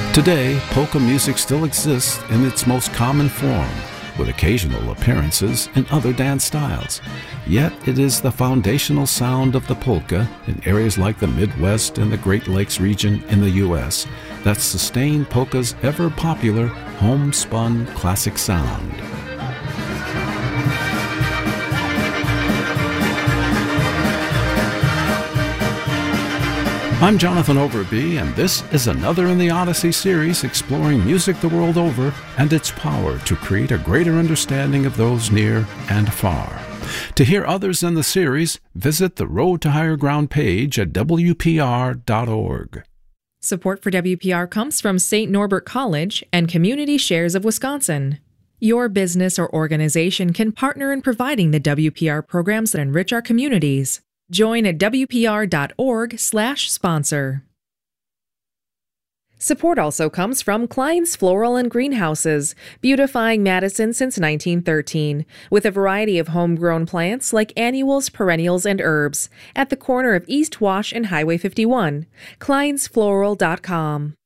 Today, polka music still exists in its most common form, with occasional appearances in other dance styles. Yet it is the foundational sound of the polka in areas like the Midwest and the Great Lakes region in the U.S. that sustain polka's ever-popular, homespun classic sound. I'm Jonathan Overby, and this is another in the Odyssey series exploring music the world over and its power to create a greater understanding of those near and far. To hear others in the series, visit the Road to Higher Ground page at WPR.org. Support for WPR comes from St. Norbert College and Community Shares of Wisconsin. Your business or organization can partner in providing the WPR programs that enrich our communities. Join at WPR.org/sponsor. Support also comes from Klein's Floral and Greenhouses, beautifying Madison since 1913, with a variety of homegrown plants like annuals, perennials, and herbs, at the corner of East Wash and Highway 51. KleinsFloral.com.